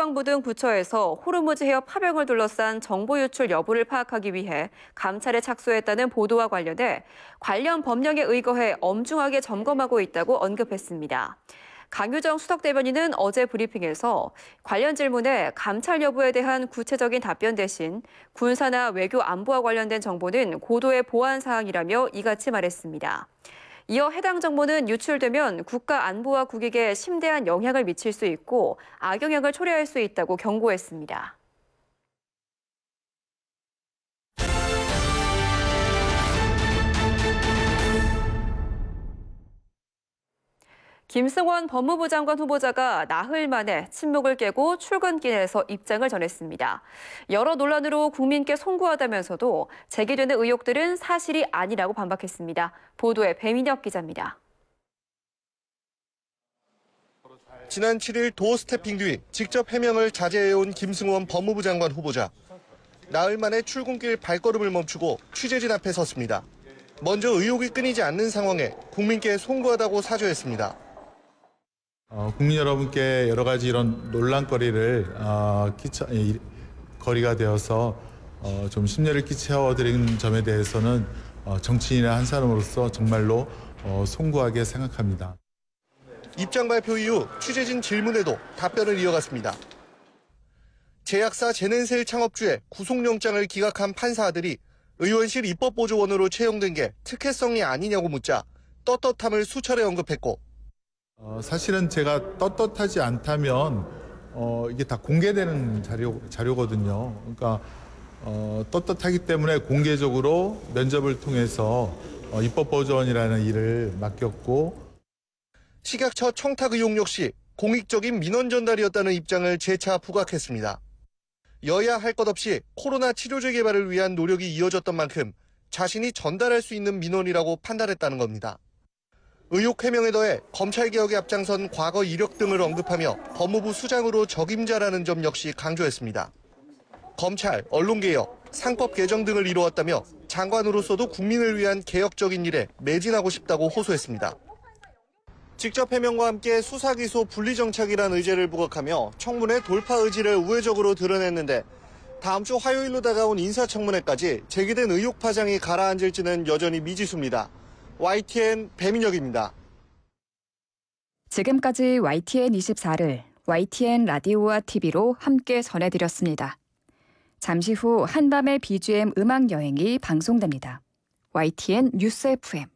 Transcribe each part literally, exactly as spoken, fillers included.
국방부 등 부처에서 호르무즈 해협 파병을 둘러싼 정보 유출 여부를 파악하기 위해 감찰에 착수했다는 보도와 관련해 관련 법령에 의거해 엄중하게 점검하고 있다고 언급했습니다. 강유정 수석 대변인은 어제 브리핑에서 관련 질문에 감찰 여부에 대한 구체적인 답변 대신 군사나 외교 안보와 관련된 정보는 고도의 보안 사항이라며 이같이 말했습니다. 이어 해당 정보는 유출되면 국가 안보와 국익에 심대한 영향을 미칠 수 있고 악영향을 초래할 수 있다고 경고했습니다. 김승원 법무부 장관 후보자가 나흘 만에 침묵을 깨고 출근길에서 입장을 전했습니다. 여러 논란으로 국민께 송구하다면서도 제기되는 의혹들은 사실이 아니라고 반박했습니다. 보도에 배민혁 기자입니다. 지난 칠 일 도어 스태핑 뒤 직접 해명을 자제해온 김승원 법무부 장관 후보자. 나흘 만에 출근길 발걸음을 멈추고 취재진 앞에 섰습니다. 먼저 의혹이 끊이지 않는 상황에 국민께 송구하다고 사죄했습니다. 어, 국민 여러분께 여러 가지 이런 논란거리를 어, 끼쳐, 이, 거리가 되어서 어, 좀 심려를 끼쳐드린 점에 대해서는 어, 정치인의 한 사람으로서 정말로 어, 송구하게 생각합니다. 입장 발표 이후 취재진 질문에도 답변을 이어갔습니다. 제약사 제넨셀 창업주의 구속영장을 기각한 판사들이 의원실 입법보조원으로 채용된 게 특혜성이 아니냐고 묻자 떳떳함을 수차례 언급했고 어, 사실은 제가 떳떳하지 않다면 어, 이게 다 공개되는 자료, 자료거든요. 그러니까 어, 떳떳하기 때문에 공개적으로 면접을 통해서 어, 입법보조원이라는 일을 맡겼고 식약처 청탁 의혹 역시 공익적인 민원 전달이었다는 입장을 재차 부각했습니다. 여야 할 것 없이 코로나 치료제 개발을 위한 노력이 이어졌던 만큼 자신이 전달할 수 있는 민원이라고 판단했다는 겁니다. 의혹 해명에 더해 검찰개혁에 앞장선 과거 이력 등을 언급하며 법무부 수장으로 적임자라는 점 역시 강조했습니다. 검찰, 언론개혁, 상법 개정 등을 이루었다며 장관으로서도 국민을 위한 개혁적인 일에 매진하고 싶다고 호소했습니다. 직접 해명과 함께 수사기소 분리정착이란 의제를 부각하며 청문회 돌파 의지를 우회적으로 드러냈는데 다음 주 화요일로 다가온 인사청문회까지 제기된 의혹 파장이 가라앉을지는 여전히 미지수입니다. 와이티엔 배민혁입니다. 지금까지 와이티엔 이십사를 와이티엔 라디오와 티비로 함께 전해드렸습니다. 잠시 후 한밤의 비지엠 음악 여행이 방송됩니다. 와이티엔 뉴스 에프엠.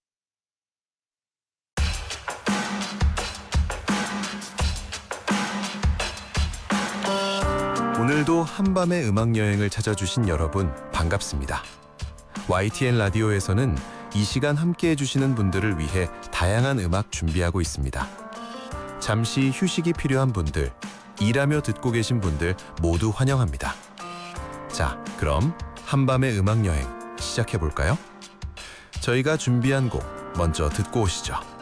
오늘도 한밤의 음악 여행을 찾아주신 여러분 반갑습니다. 와이티엔 라디오에서는 이 시간 함께해 주시는 분들을 위해 다양한 음악 준비하고 있습니다. 잠시 휴식이 필요한 분들, 일하며 듣고 계신 분들 모두 환영합니다. 자, 그럼 한밤의 음악 여행 시작해 볼까요? 저희가 준비한 곡 먼저 듣고 오시죠.